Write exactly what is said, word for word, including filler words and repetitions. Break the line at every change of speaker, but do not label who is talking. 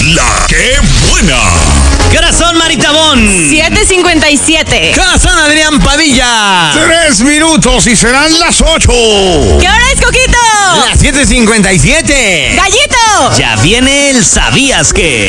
La que buena.
Corazón Maritabón.
siete cincuenta y siete.
Corazón Adrián Padilla.
Tres minutos y serán las ocho.
¿Qué hora es, Coquito?
Las siete cincuenta y siete.
¡Gallito!
Ya viene el ¿Sabías qué?